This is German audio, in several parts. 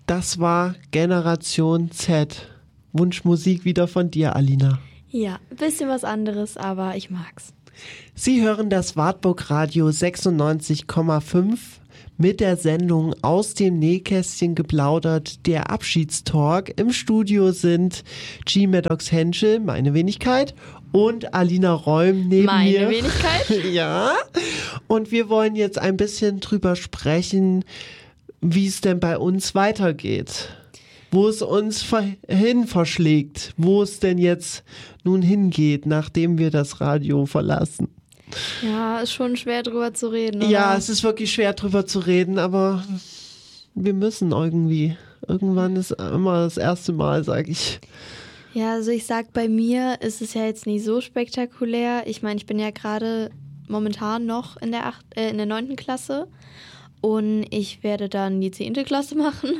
Das war Generation Z. Wunschmusik wieder von dir, Alina. Ja, ein bisschen was anderes, aber ich mag's. Sie hören das Wartburg Radio 96,5 mit der Sendung Aus dem Nähkästchen geplaudert, der Abschiedstalk. Im Studio sind G. Maddox Henschel, meine Wenigkeit, und Alina Räum neben mir. Meine Wenigkeit? Ja. Und wir wollen jetzt ein bisschen drüber sprechen, wie es denn bei uns weitergeht. Wo es uns hin verschlägt, wo es denn jetzt nun hingeht, nachdem wir das Radio verlassen. Ja, ist schon schwer drüber zu reden, oder? Ja, es ist wirklich schwer drüber zu reden, aber wir müssen irgendwie. Irgendwann ist immer das erste Mal, sag ich. Ja, also ich sag, bei mir ist es ja jetzt nicht so spektakulär. Ich meine, ich bin ja gerade momentan noch in der 9. Klasse und ich werde dann die 10. Klasse machen.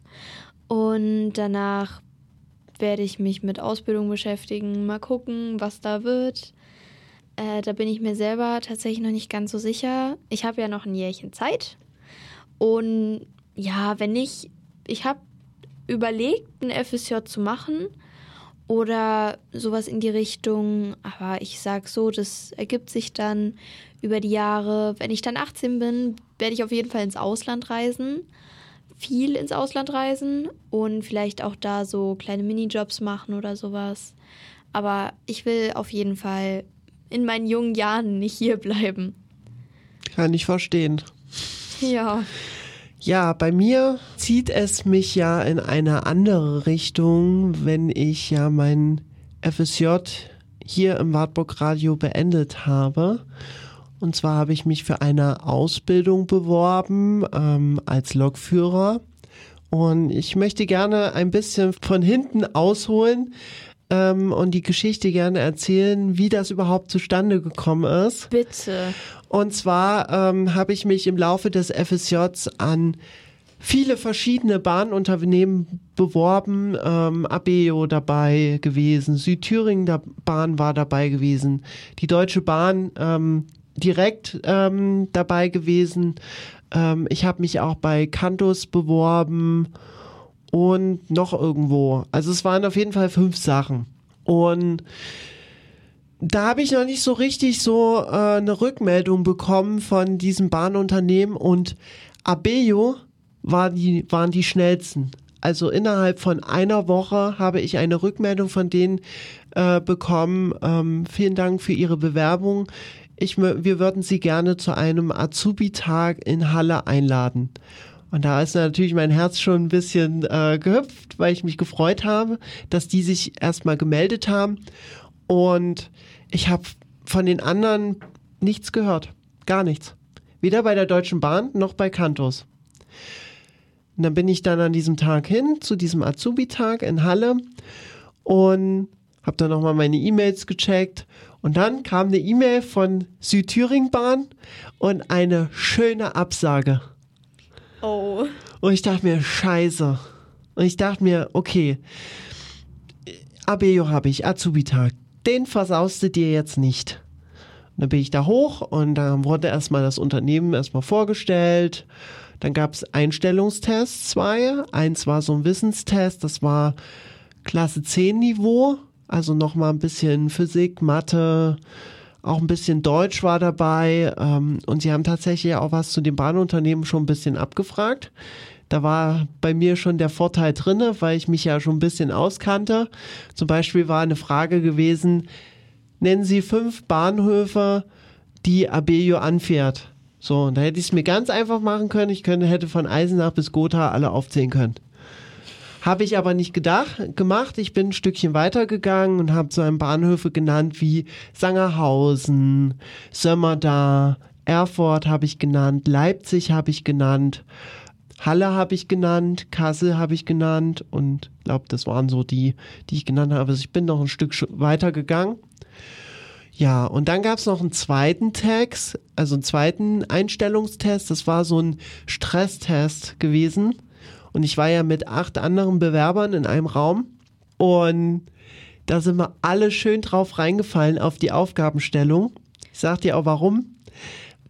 Und danach werde ich mich mit Ausbildung beschäftigen, mal gucken, was da wird. Da bin ich mir selber tatsächlich noch nicht ganz so sicher. Ich habe ja noch ein Jährchen Zeit. Und ja, ich habe überlegt, ein FSJ zu machen oder sowas in die Richtung. Aber ich sag so, das ergibt sich dann über die Jahre. Wenn ich dann 18 bin, werde ich auf jeden Fall ins Ausland reisen. Viel ins Ausland reisen und vielleicht auch da so kleine Minijobs machen oder sowas. Aber ich will auf jeden Fall in meinen jungen Jahren nicht hier bleiben. Kann ich verstehen. Ja. Ja, bei mir zieht es mich ja in eine andere Richtung, wenn ich ja mein FSJ hier im Wartburg Radio beendet habe. Und zwar habe ich mich für eine Ausbildung beworben als Lokführer. Und ich möchte gerne ein bisschen von hinten ausholen und die Geschichte gerne erzählen, wie das überhaupt zustande gekommen ist. Bitte. Und zwar habe ich mich im Laufe des FSJs an viele verschiedene Bahnunternehmen beworben. Abeo dabei gewesen, Südthüringen Bahn war dabei gewesen, die Deutsche Bahn direkt dabei gewesen. Ich habe mich auch bei Cantus beworben und noch irgendwo. Also es waren auf jeden Fall 5 Sachen. Und da habe ich noch nicht so richtig so eine Rückmeldung bekommen von diesem Bahnunternehmen und Abeo waren die schnellsten. Also innerhalb von einer Woche habe ich eine Rückmeldung von denen bekommen. Vielen Dank für Ihre Bewerbung. Wir würden Sie gerne zu einem Azubi-Tag in Halle einladen. Und da ist natürlich mein Herz schon ein bisschen gehüpft, weil ich mich gefreut habe, dass die sich erstmal gemeldet haben. Und ich habe von den anderen nichts gehört. Gar nichts. Weder bei der Deutschen Bahn noch bei Cantus. Und dann bin ich dann an diesem Tag hin, zu diesem Azubi-Tag in Halle und habe dann nochmal meine E-Mails gecheckt. Und dann kam eine E-Mail von Südthüringen Bahn und eine schöne Absage. Oh. Und ich dachte mir, scheiße. Und ich dachte mir, okay, Abeo habe ich, Azubi-Tag. Den versaust du dir jetzt nicht. Und dann bin ich da hoch und dann wurde erstmal das Unternehmen erstmal vorgestellt. Dann gab es Einstellungstests 2. Eins war so ein Wissenstest, das war Klasse 10 Niveau. Also nochmal ein bisschen Physik, Mathe, auch ein bisschen Deutsch war dabei. Und sie haben tatsächlich auch was zu dem Bahnunternehmen schon ein bisschen abgefragt. Da war bei mir schon der Vorteil drinne, weil ich mich ja schon ein bisschen auskannte. Zum Beispiel war eine Frage gewesen, nennen Sie 5 Bahnhöfe, die Abeo anfährt. So, und da hätte ich es mir ganz einfach machen können. Hätte von Eisenach bis Gotha alle aufzählen können. Habe ich aber nicht gemacht. Ich bin ein Stückchen weitergegangen und habe so ein Bahnhöfe genannt wie Sangerhausen, Sömmerda, Erfurt habe ich genannt, Leipzig habe ich genannt, Halle habe ich genannt, Kassel habe ich genannt und ich glaube, das waren so die ich genannt habe. Also ich bin noch ein Stück weitergegangen. Ja, und dann gab es noch einen zweiten Test, also einen zweiten Einstellungstest. Das war so ein Stresstest gewesen. Und ich war ja mit 8 anderen Bewerbern in einem Raum. Und da sind wir alle schön drauf reingefallen auf die Aufgabenstellung. Ich sag dir auch warum.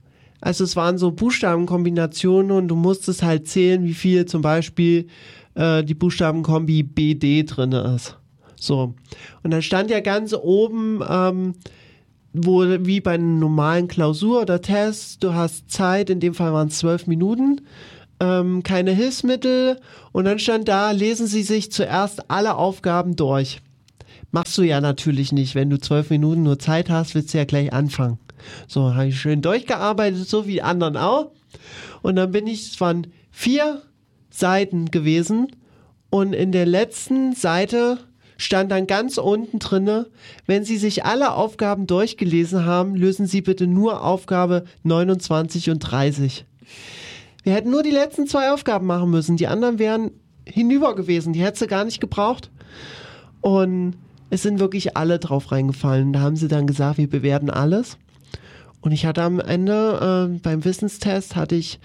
Also es waren so Buchstabenkombinationen und du musstest halt zählen, wie viel zum Beispiel die Buchstabenkombi BD drin ist. So. Und dann stand ja ganz oben, wo wie bei einer normalen Klausur oder Test, du hast Zeit, in dem Fall waren es 12 Minuten, keine Hilfsmittel und dann stand da, lesen Sie sich zuerst alle Aufgaben durch. Machst du ja natürlich nicht, wenn du 12 Minuten nur Zeit hast, willst du ja gleich anfangen. So, habe ich schön durchgearbeitet, so wie die anderen auch. Und dann es waren 4 Seiten gewesen und in der letzten Seite stand dann ganz unten drinne, wenn Sie sich alle Aufgaben durchgelesen haben, lösen Sie bitte nur Aufgabe 29 und 30. Wir hätten nur die letzten 2 Aufgaben machen müssen, die anderen wären hinüber gewesen, die hättest du gar nicht gebraucht. Und es sind wirklich alle drauf reingefallen. Da haben sie dann gesagt, wir bewerten alles. Und ich hatte am Ende beim Wissenstest hatte ich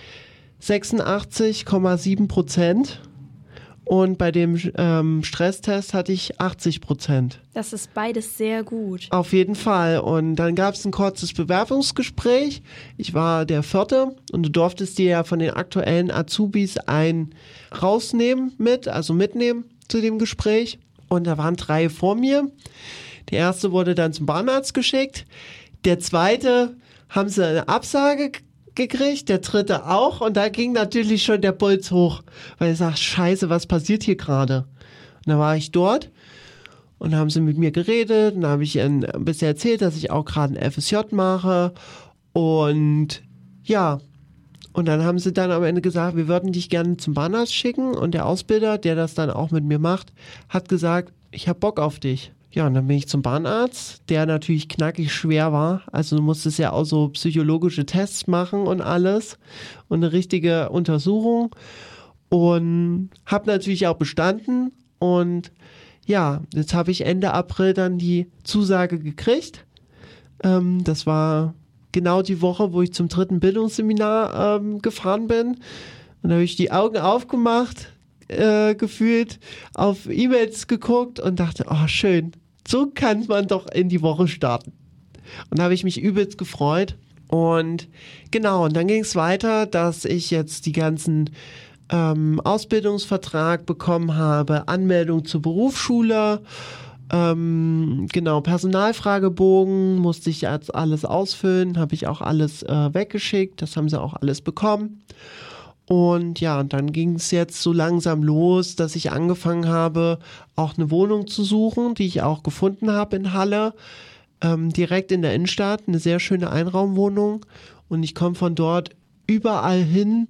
86,7% und bei dem Stresstest hatte ich 80%. Das ist beides sehr gut. Auf jeden Fall. Und dann gab es ein kurzes Bewerbungsgespräch. Ich war der 4. und du durftest dir ja von den aktuellen Azubis einen rausnehmen mitnehmen zu dem Gespräch. Und da waren 3 vor mir. Der erste wurde dann zum Bahnarzt geschickt. Der zweite haben sie eine Absage gekriegt, der dritte auch. Und da ging natürlich schon der Puls hoch, weil ich sag, scheiße, was passiert hier gerade? Und dann war ich dort und haben sie mit mir geredet. Und dann habe ich ein bisschen erzählt, dass ich auch gerade ein FSJ mache. Und ja, und dann haben sie dann am Ende gesagt, wir würden dich gerne zum Bahnarzt schicken. Und der Ausbilder, der das dann auch mit mir macht, hat gesagt, ich hab Bock auf dich. Ja, und dann bin ich zum Bahnarzt, der natürlich knackig schwer war. Also du musstest ja auch so psychologische Tests machen und alles und eine richtige Untersuchung. Und habe natürlich auch bestanden. Und ja, jetzt habe ich Ende April dann die Zusage gekriegt. Das war genau die Woche, wo ich zum 3. Bildungsseminar gefahren bin. Und da habe ich die Augen aufgemacht, gefühlt, auf E-Mails geguckt und dachte, oh schön, so kann man doch in die Woche starten. Und da habe ich mich übelst gefreut. Und genau, und dann ging es weiter, dass ich jetzt die ganzen Ausbildungsvertrag bekommen habe, Anmeldung zur Berufsschule, genau, Personalfragebogen musste ich jetzt alles ausfüllen, habe ich auch alles weggeschickt, das haben sie auch alles bekommen. Und ja, und dann ging es jetzt so langsam los, dass ich angefangen habe, auch eine Wohnung zu suchen, die ich auch gefunden habe in Halle, direkt in der Innenstadt, eine sehr schöne Einraumwohnung. Und ich komme von dort überall hin,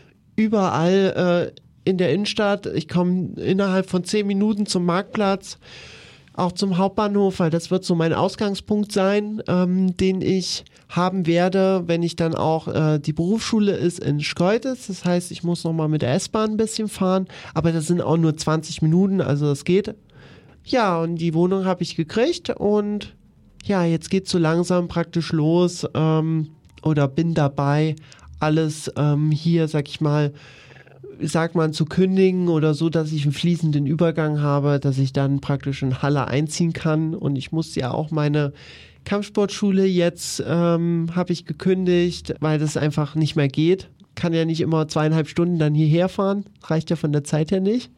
überall in der Innenstadt. Ich komme innerhalb von 10 Minuten zum Marktplatz, auch zum Hauptbahnhof, weil das wird so mein Ausgangspunkt sein, den ich haben werde, wenn ich dann auch, die Berufsschule ist in Schkeuditz, das heißt, ich muss nochmal mit der S-Bahn ein bisschen fahren, aber das sind auch nur 20 Minuten, also das geht. Ja, und die Wohnung habe ich gekriegt und ja, jetzt geht's so langsam praktisch los oder bin dabei, alles hier, sagt man, zu kündigen oder so, dass ich einen fließenden Übergang habe, dass ich dann praktisch in Halle einziehen kann. Und ich musste ja auch meine Kampfsportschule jetzt, habe ich gekündigt, weil das einfach nicht mehr geht. Kann ja nicht immer 2,5 Stunden dann hierher fahren. Reicht ja von der Zeit her nicht.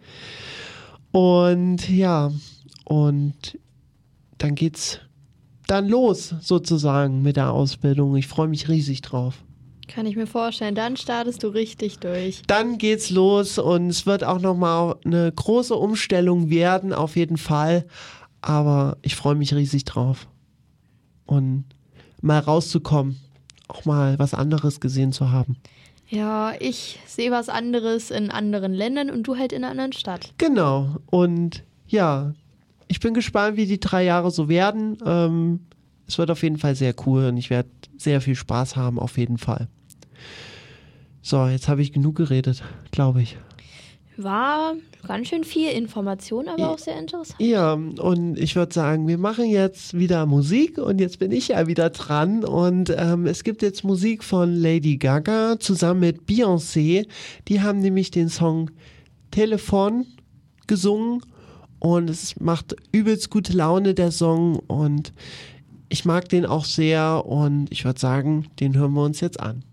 Und ja, und dann geht's dann los sozusagen mit der Ausbildung. Ich freue mich riesig drauf. Kann ich mir vorstellen. Dann startest du richtig durch. Dann geht's los und es wird auch nochmal eine große Umstellung werden, auf jeden Fall. Aber ich freue mich riesig drauf. Und mal rauszukommen, auch mal was anderes gesehen zu haben. Ja, ich sehe was anderes in anderen Ländern und du halt in einer anderen Stadt. Genau. Und ja, ich bin gespannt, wie die 3 Jahre so werden. Es wird auf jeden Fall sehr cool und ich werde sehr viel Spaß haben, auf jeden Fall. So, jetzt habe ich genug geredet, glaube ich. War ganz schön viel Information, aber auch sehr interessant. Ja, und ich würde sagen, wir machen jetzt wieder Musik und jetzt bin ich ja wieder dran und es gibt jetzt Musik von Lady Gaga zusammen mit Beyoncé. Die haben nämlich den Song Telefon gesungen und es macht übelst gute Laune, der Song, und ich mag den auch sehr und ich würde sagen, den hören wir uns jetzt an.